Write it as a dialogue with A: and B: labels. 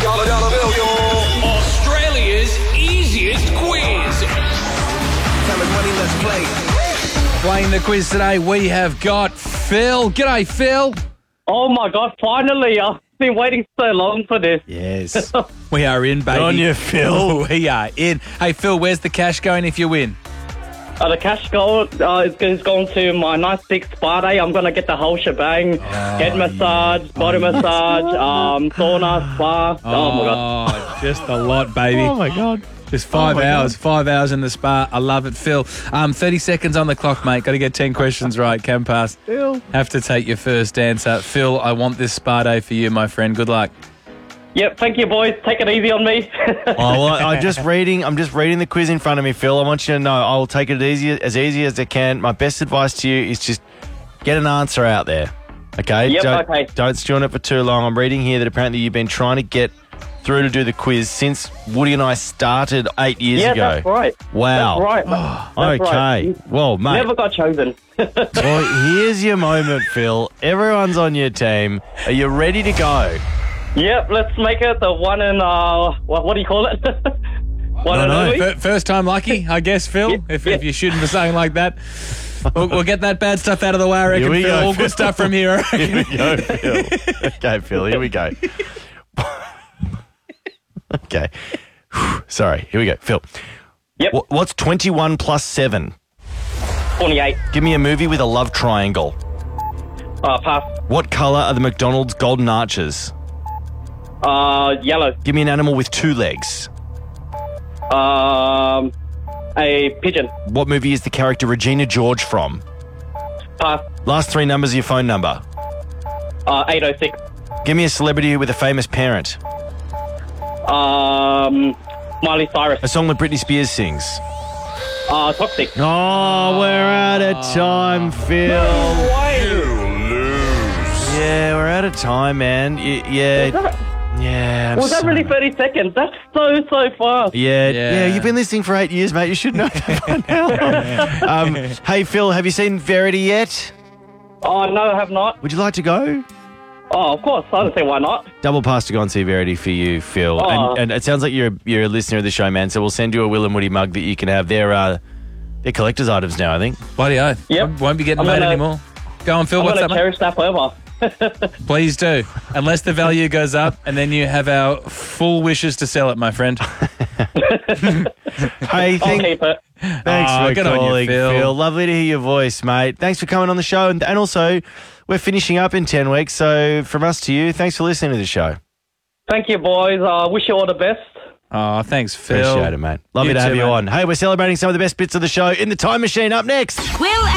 A: $1 bill, y'all.
B: Australia's easiest quiz.
A: Tell me money, let's play.
C: Playing the quiz today, we have got Phil. G'day, Phil.
D: Oh my God, finally. I've been waiting so long for this.
C: Yes. We are in, baby.
E: Good on you, Phil.
C: We are in. Hey, Phil, where's the cash going if you win?
D: The cash goal is going to my nice big spa day. I'm going to get the whole shebang. Head massage, body massage, sauna, spa. Oh my God.
C: Just a lot, baby.
E: Oh, my God.
C: Just 5 hours. 5 hours in the spa. I love it, Phil. 30 seconds on the clock, mate. Got to get 10 questions right. Can pass.
E: Phil.
C: Have to take your first answer. Phil, I want this spa day for you, my friend. Good luck.
D: Yep, thank you, boys. Take it easy on me.
E: I'm just reading the quiz in front of me, Phil. I want you to know I'll take it as easy as I can. My best advice to you is just get an answer out there. Okay?
D: Yep, okay.
E: Don't stew on it for too long. I'm reading here that apparently you've been trying to get through to do the quiz since Woody and I started 8 years ago.
D: Yeah, that's right.
E: Wow.
D: That's right. That's
E: Okay.
D: right.
E: Well, mate.
D: Never got chosen.
E: Well, here's your moment, Phil. Everyone's on your team. Are you ready to go?
D: Yep, let's make it the one in, what do you call it? One and only?
C: First time lucky, I guess, Phil,
D: Yep,
C: if
D: yep.
C: you're shooting for something like that. We'll get that bad stuff out of the way, I reckon,
E: Here we
C: Phil.
E: go,
C: All
E: Phil.
C: good stuff from here, I reckon.
E: Here we go, Phil. Okay, Phil, here we go. Okay. Sorry, here we go. Phil.
D: Yep.
E: What's 21 plus 7?
D: 28.
E: Give me a movie with a love triangle.
D: Pass.
E: What colour are the McDonald's golden arches?
D: Yellow.
E: Give me an animal with 2 legs.
D: A pigeon.
E: What movie is the character Regina George from?
D: Pass.
E: Last 3 numbers of your phone number.
D: 806.
E: Give me a celebrity with a famous parent.
D: Miley Cyrus.
E: A song that Britney Spears sings.
D: Toxic.
E: Oh, we're out of time, Phil. Yeah, we're out of time, man. Yeah. I'm
D: Was that
E: sorry.
D: really 30 seconds? That's so fast.
E: Yeah, you've been listening for 8 years, mate. You should know that by now. Hey, Phil, have you seen Verity yet?
D: Oh, no, I have not.
E: Would you like to go?
D: Oh, of course. I don't see why not.
E: Double pass to go and see Verity for you, Phil.
D: Oh.
E: And it sounds like you're a listener of the show, man. So we'll send you a Will and Woody mug that you can have. They're collector's items now, I think.
C: Bloody oath.
D: Yep.
C: Won't be getting
D: I'm
C: made
D: gonna-
C: anymore. Go on, Phil.
D: I'm
C: What's
D: going
C: up,
D: to
C: mate?
D: cherish that forever.
C: Please do. Unless the value goes up, and then you have our full wishes to sell it, my friend.
E: Hey,
D: I'll keep it.
E: thanks
C: Oh,
E: for
C: good on you,
E: calling,
C: Phil.
E: Lovely to hear your voice, mate. Thanks for coming on the show. And also, we're finishing up in 10 weeks. So from us to you, thanks for listening to the show.
D: Thank you, boys. Wish you all the best.
C: Oh, thanks, Phil.
E: Appreciate it, mate. Lovely
C: You
E: to have
C: too,
E: you
C: mate.
E: on. Hey, we're celebrating some of the best bits of the show in the Time Machine up next.
F: Will